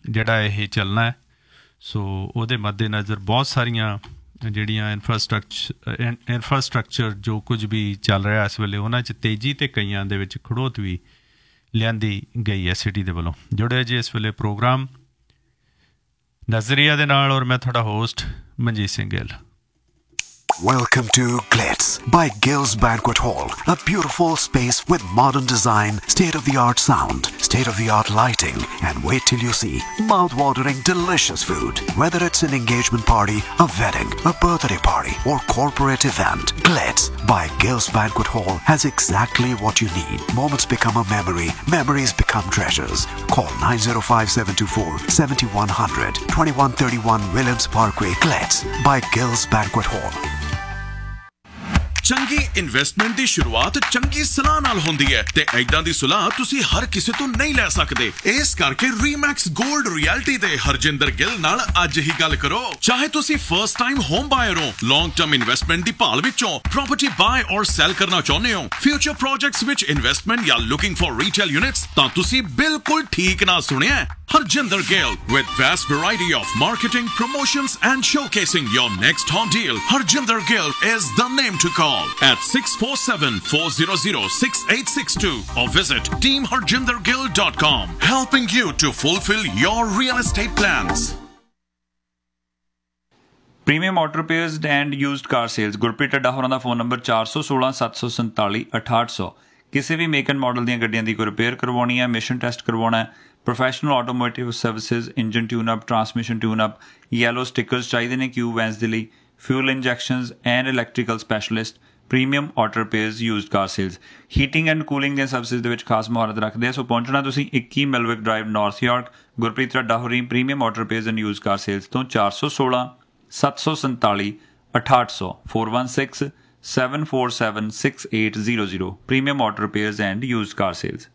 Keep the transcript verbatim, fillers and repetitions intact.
ਜਿਹੜਾ ਇਹ ਚੱਲਣਾ ਹੈ। ਸੋ ਉਹਦੇ ਮੱਦੇਨਜ਼ਰ ਬਹੁਤ ਸਾਰੀਆਂ ਜਿਹੜੀਆਂ ਇਨਫਰਾਸਟਰਕਚਰ ਇਨਫਰਾਸਟਰਕਚਰ ਜੋ ਕੁਝ ਵੀ ਚੱਲ ਰਿਹਾ ਇਸ ਵੇਲੇ ਉਹਨਾਂ 'ਚ ਤੇਜ਼ੀ ਅਤੇ ਕਈਆਂ ਦੇ ਵਿੱਚ ਖੜੋਤ ਵੀ ਲਿਆਂਦੀ ਗਈ ਹੈ ਸਿਟੀ ਦੇ ਵੱਲੋਂ। ਜੁੜੇ ਜੀ ਇਸ ਵੇਲੇ ਪ੍ਰੋਗਰਾਮ ਨਜ਼ਰੀਆ ਦੇ ਨਾਲ ਔਰ ਮੈਂ ਤੁਹਾਡਾ host Manjeet Singh Gill. Welcome to Glitz by Gills Banquet Hall, a beautiful space with modern design, state-of-the-art sound, state-of-the-art lighting, and wait till you see mouth-watering delicious food. Whether it's an engagement party, a wedding, a birthday party, or corporate event, Glitz by Gills Banquet Hall has exactly what you need. Moments become a memory, memories become treasures. Call nine zero five seven two four seven one zero zero, twenty-one thirty-one Williams Parkway, Glitz by Gills Banquet Hall. ਚੰਗੀ investment ਦੀ ਸ਼ੁਰੂਆਤ ਚੰਗੀ ਸਲਾਹ ਨਾਲ ਹੁੰਦੀ ਹੈ ਤੇ ਐਦਾਂ ਦੀ ਸਲਾਹ ਤੁਸੀਂ ਹਰ ਕਿਸੇ ਤੋਂ ਨਹੀਂ ਲੈ ਸਕਦੇ। ਇਸ ਕਰਕੇ ਰੀਮੈਕਸ ਗੋਲਡ ਰਿਐਲਿਟੀ ਦੇ ਹਰਜਿੰਦਰ ਗਿੱਲ ਨਾਲ ਅੱਜ ਹੀ ਗੱਲ ਕਰੋ। ਚਾਹੇ ਤੁਸੀਂ ਫਰਸਟ ਟਾਈਮ ਹੋਮ ਬਾਇਰ ਹੋ, ਲੌਂਗ ਟਰਮ ਇਨਵੈਸਟਮੈਂਟ ਦੀ ਭਾਲ ਵਿੱਚੋਂ ਪ੍ਰਾਪਰਟੀ ਬਾਏ ਔਰ ਸੈਲ ਕਰਨਾ ਚਾਹੁੰਦੇ ਹੋ, ਫਿਊਚਰ ਪ੍ਰੋਜੈਕਟਸ ਵਿੱਚ ਇਨਵੈਸਟਮੈਂਟ ਜਾਂ ਲੁਕਿੰਗ ਫॉर ਰੀਟੇਲ ਯੂਨਿਟਸ, ਤਾਂ ਤੁਸੀਂ ਬਿਲਕੁਲ ਠੀਕ ਨਾ ਸੁਣਿਆ। Harjinder Gill with vast variety of marketing, promotions and showcasing your next home deal. Harjinder Gill is the name to call at six four seven, four zero zero, six eight six two or visit team harjinder gill dot com, helping you to fulfill your real estate plans. Premium auto repairs and used car sales. Gurpreet ਅੱਡਾ ਹੋਰਾਂ ਦਾ phone number ਚਾਰ ਸੌ ਸੋਲਾਂ ਸੱਤ ਸੌ ਸੰਤਾਲੀ ਅਠਾਹਠ ਸੌ। ਕਿਸੇ ਵੀ ਮੇਕ ਐਂਡ ਮਾਡਲ ਦੀਆਂ ਗੱਡੀਆਂ ਦੀ ਕੋਈ ਰਿਪੇਅਰ ਕਰਵਾਉਣੀ ਹੈ, ਮਿਸ਼ਨ ਟੈਸਟ ਕਰਵਾਉਣਾ ਹੈ, professional automotive services, engine ਟਿਊਨਅਪ, transmission ਟਿਊਨਅਪ, yellow ਸਟਿੱਕਰਸ ਚਾਹੀਦੇ ਨੇ ਕਿਊ ਵੈਨਸ ਦੇ ਲਈ, fuel injections and electrical specialist, premium auto repairs used car sales. Heating and cooling ਦੀਆਂ ਸਰਵਿਸਿਜ਼ ਦੇ ਵਿੱਚ ਖਾਸ ਮੁਹਾਰਤ ਰੱਖਦੇ ਆ। ਸੋ ਪਹੁੰਚਣਾ ਤੁਸੀਂ ਇੱਕੀ ਮਿਲਵਿਕ ਡਰਾਈਵ, ਨਾਰਥ ਯਾਰਕ। ਗੁਰਪ੍ਰੀਤ ਰੱਡਾ ਹੋਰੀ premium auto repairs and used car sales ਤੋਂ ਚਾਰ ਸੌ ਸੋਲਾਂ ਸੱਤ ਸੌ ਸੰਤਾਲੀ ਅਠਾਹਠ ਸੌ, four one six seven four seven six eight zero zero। Premium auto repairs and used car sales.